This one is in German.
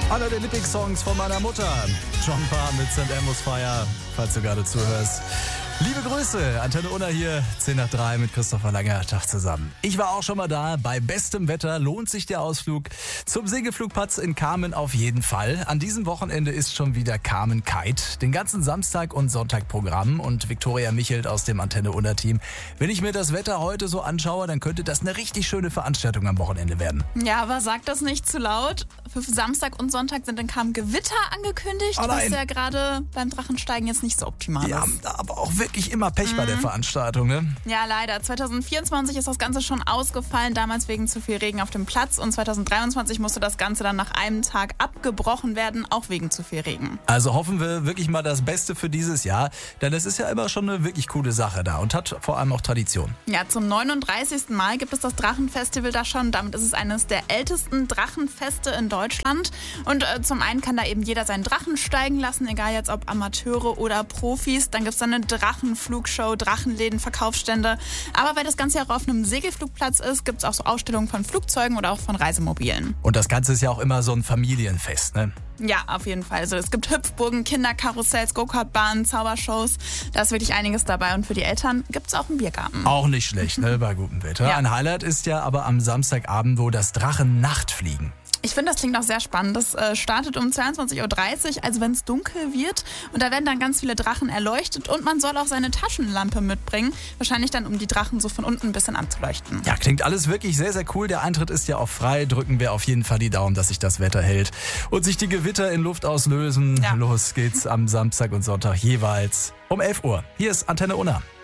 Einer der Lieblingssongs von meiner Mutter. John Parr mit St. Elmo's Fire, falls du gerade zuhörst. Liebe Grüße, Antenne Unna hier, 10:03 mit Christopher Langer. Tag zusammen. Ich war auch schon mal da. Bei bestem Wetter lohnt sich der Ausflug zum Segelflugplatz in Kamen auf jeden Fall. An diesem Wochenende ist schon wieder Kamen Kite. Den ganzen Samstag und Sonntag Programm und Viktoria Michelt aus dem Antenne Unna Team. Wenn ich mir das Wetter heute so anschaue, dann könnte das eine richtig schöne Veranstaltung am Wochenende werden. Ja, aber sag das nicht zu laut. Für Samstag und Sonntag sind in Kamen Gewitter angekündigt, was ja gerade beim Drachensteigen jetzt nicht so optimal ist. Die haben da aber auch wirklich immer Pech bei der Veranstaltung, ne? Ja, leider. 2024 ist das Ganze schon ausgefallen, damals wegen zu viel Regen auf dem Platz. Und 2023 musste das Ganze dann nach einem Tag abgebrochen werden, auch wegen zu viel Regen. Also hoffen wir wirklich mal das Beste für dieses Jahr, denn es ist ja immer schon eine wirklich coole Sache da und hat vor allem auch Tradition. Ja, zum 39. Mal gibt es das Drachenfestival da schon. Damit ist es eines der ältesten Drachenfeste in Deutschland. Und zum einen kann da eben jeder seinen Drachen steigen lassen, egal jetzt ob Amateure oder Profis. Dann gibt es dann eine Drachenflugshow, Drachenläden, Verkaufsstände. Aber weil das Ganze ja auch auf einem Segelflugplatz ist, gibt es auch so Ausstellungen von Flugzeugen oder auch von Reisemobilen. Und das Ganze ist ja auch immer so ein Familienfest, ne? Ja, auf jeden Fall. Also es gibt Hüpfburgen, Kinderkarussells, Go-Kart-Bahnen, Zaubershows. Da ist wirklich einiges dabei. Und für die Eltern gibt es auch einen Biergarten. Auch nicht schlecht, ne, bei gutem Wetter. Ja. Ein Highlight ist ja aber am Samstagabend, wo das Drachen-Nachtfliegen. Ich finde, das klingt auch sehr spannend. Das startet um 22:30 Uhr, also wenn es dunkel wird. Und da werden dann ganz viele Drachen erleuchtet. Und man soll auch seine Taschenlampe mitbringen. Wahrscheinlich dann, um die Drachen so von unten ein bisschen anzuleuchten. Ja, klingt alles wirklich sehr, sehr cool. Der Eintritt ist ja auch frei. Drücken wir auf jeden Fall die Daumen, dass sich das Wetter hält. Und sich die Gewitter in Luft auslösen. Ja. Los geht's am Samstag und Sonntag jeweils um 11 Uhr. Hier ist Antenne Unna.